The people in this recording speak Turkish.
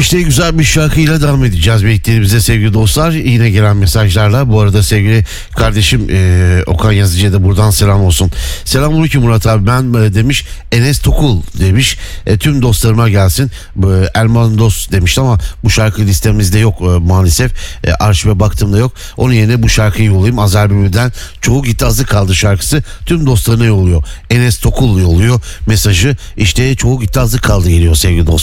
İşte güzel bir şarkıyla devam edeceğiz birlikte sevgili dostlar. Yine gelen mesajlarla. Bu arada sevgili kardeşim Okan Yazıcı'ya da buradan selam olsun. Selamünaleyküm Murat abi, ben demiş Enes Tokul demiş. Tüm dostlarıma gelsin. Erman Dost demişti ama bu şarkı listemizde yok maalesef. Arşive baktığımda yok. Onun yerine bu şarkıyı yollayayım. Azer Bülbül'den Çoğu Gitti Azı Kaldı şarkısı tüm dostlarına yolluyor. Enes Tokul yolluyor mesajı. İşte Çoğu Gitti Azı Kaldı geliyor sevgili dostlar.